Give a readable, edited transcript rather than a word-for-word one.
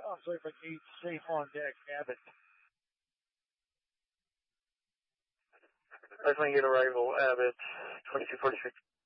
I'll see if I can safe on deck, Abbott. Definitely get arrival, Abbott, 2246.